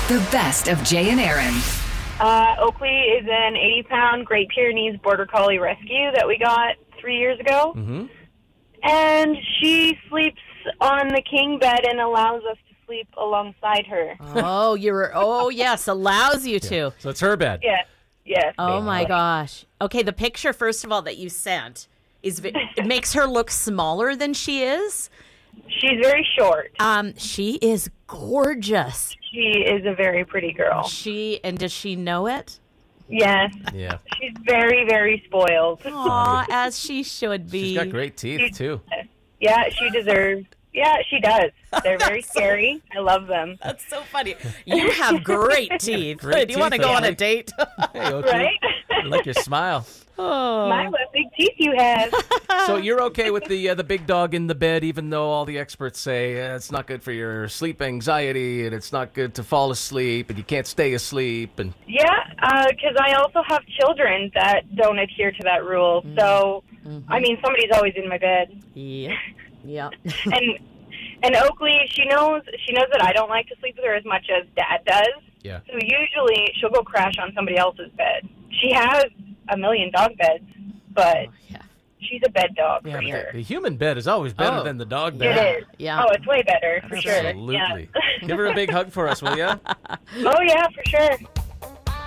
The best of Jay and Aaron. Oakley is an 80-pound Great Pyrenees Border Collie rescue that we got 3 years ago. Mm-hmm. And she sleeps on the king bed and allows us to sleep alongside her. Yes, allows you to. So it's her bed. Yeah. Yes. Oh, my gosh. Okay, the picture, first of all, that you sent, it makes her look smaller than she is. She's very short. She is gorgeous. She is a very pretty girl. Does she know it? Yes. Yeah. She's very, very spoiled. Aw, as she should be. She's got great teeth, too. Yeah, she deserves. Yeah, she does. They're very scary. I love them. That's so funny. You have great teeth. Great Do you want to teeth, go on a Oakley. date? Hey, Oakley. Right? I like your smile. My, what big teeth you have. So you're okay with the big dog in the bed, even though all the experts say it's not good for your sleep anxiety and it's not good to fall asleep and you can't stay asleep. And Yeah, because I also have children that don't adhere to that rule. So, I mean, somebody's always in my bed. Yeah. And Oakley, she knows that I don't like to sleep with her as much as Dad does. yeah, So usually she'll go crash on somebody else's bed. She has a million dog beds, but she's a bed dog for sure. the human bed is always better than the dog bed. It is. Yeah. Oh, it's way better for sure. Absolutely. Yeah. Give her a big hug for us, will you? Oh, yeah, for sure.